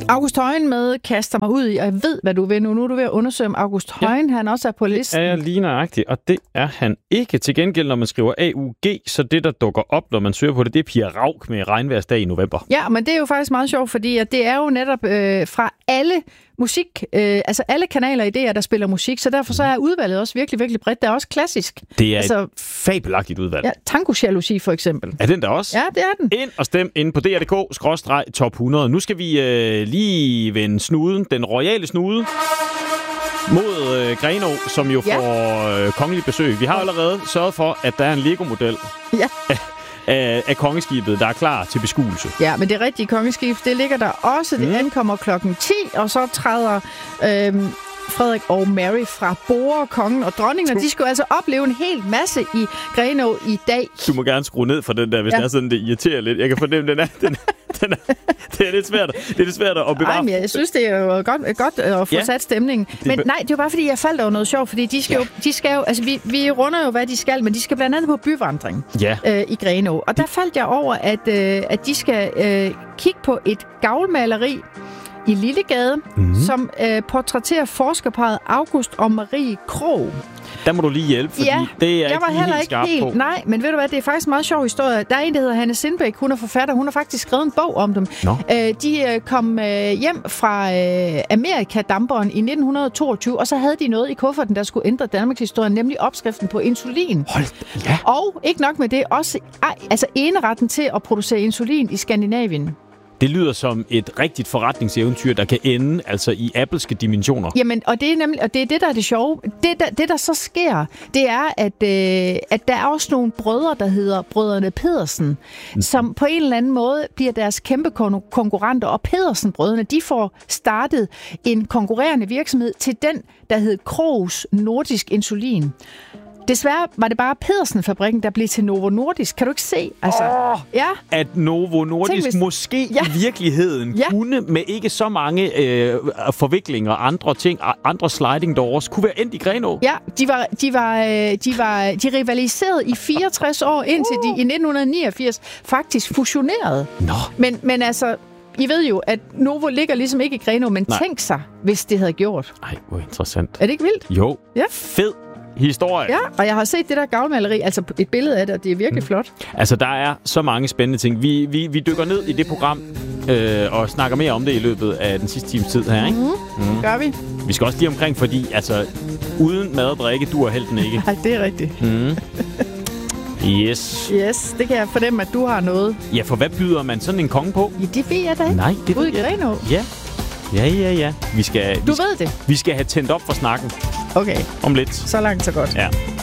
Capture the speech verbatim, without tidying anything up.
August Højen med kaster mig ud i, og jeg ved, hvad du vil nu. Nu er du ved at undersøge, om August Højen, ja. han også er på listen. Det er lige nøjagtigt, og det er han ikke. Til gengæld, når man skriver A U G, så det, der dukker op, når man søger på det, det er Pia Rauk med regnværsdag i november. Ja, men det er jo faktisk meget sjovt, fordi at det er jo netop øh, fra alle musik, øh, altså alle kanaler i D R, der spiller musik, så derfor så er udvalget også virkelig, virkelig bredt. Det er også klassisk. Det er altså, et fabelagtigt udvalg. Ja, Tango Jalousi for eksempel. Er den der også? Ja, det er den. Ind og stem ind på D R punktum D K skråstreg top hundrede. Nu skal vi øh, lige vende snuden, den royale snude, mod øh, Grenå, som jo ja. får øh, kongelig besøg. Vi har allerede sørget for, at der er en Lego-model. Ja. Af, af kongeskibet, der er klar til beskuelse. Ja, men det rigtige kongeskib, det ligger der også. Det mm. ankommer klokken ti, og så træder øhm, Frederik og Mary fra borde, kongen og dronningen, og de skulle altså opleve en hel masse i Grenå i dag. Du må gerne skrue ned for den der, hvis ja. det er sådan, det irriterer lidt. Jeg kan fornemme, den er, den, den er, det er lidt svært, det er lidt svært at bevare. Nej, men jeg synes, det er jo godt, godt at få ja. sat stemningen. Men nej, det er jo bare fordi, jeg faldt over noget sjovt, fordi de skal, ja. jo, de skal jo, altså vi, vi runder jo, hvad de skal, men de skal blandt andet på byvandring ja. øh, i Grenå. Og der faldt jeg over, at, øh, at de skal øh, kigge på et gavlmaleri i Lillegade, mm-hmm. som øh, portrætterer forskerparret August og Marie Krog. Der må du lige hjælpe, fordi ja, det er jeg ikke var heller helt ikke skarp helt, på. Nej, men ved du hvad, det er faktisk en meget sjov historie. Der er en, der hedder Hanne Sindbæk, hun er forfatter, hun har faktisk skrevet en bog om dem. No. Øh, de øh, kom øh, hjem fra øh, Amerika-damperen i nitten toogtyve, og så havde de noget i kufferten, der skulle ændre Danmarks historie, nemlig opskriften på insulin. Hold ja. Og ikke nok med det, også ej, altså eneretten til at producere insulin i Skandinavien. Det lyder som et rigtigt forretningseventyr, der kan ende altså i appleske dimensioner. Jamen, og det er nemlig, og det er det, der er det sjove. Det, der, det, der så sker, det er, at, øh, at der er også nogle brødre, der hedder Brødrene Pedersen, mm. som på en eller anden måde bliver deres kæmpe kon- konkurrenter. Og Pedersen-brødrene, de får startet en konkurrerende virksomhed til den, der hed Krogs Nordisk Insulin. Desværre var det bare Pedersen-fabrikken, der blev til Novo Nordisk. Kan du ikke se? Altså, oh, ja. At Novo Nordisk hvis... måske ja. i virkeligheden ja. kunne med ikke så mange øh, forviklinger og andre ting, andre sliding doors, kunne være endt i Grenå. Ja, de var, de var, de var de rivaliserede i fireogtres år, indtil de i nitten niogfirs faktisk fusionerede. Nå. Men, men altså, I ved jo, at Novo ligger ligesom ikke i Grenå, men Nej. tænk sig, hvis det havde gjort. Ej, hvor interessant. Er det ikke vildt? Jo. Ja. Fed historie. Ja, og jeg har set det der gavlmaleri, altså et billede af det, og det er virkelig mm. flot. Altså, der er så mange spændende ting. Vi, vi, vi dykker ned i det program øh, og snakker mere om det i løbet af den sidste times tid her, ikke? Mm-hmm. Mm. Gør vi. Vi skal også lige omkring, fordi altså, uden mad og drikke, duer helten ikke. Nej, det er rigtigt. Mm. Yes. Yes, det kan jeg fornemme, at du har noget. Ja, for hvad byder man sådan en konge på? Ja, det ved jeg da ikke. Nej, det Ude ved jeg. i Grenå. Ja. Ja, ja, ja. Vi skal, du vi skal, ved det. Vi skal have tændt op for snakken. Okay. Om lidt. Så langt, så godt. Ja.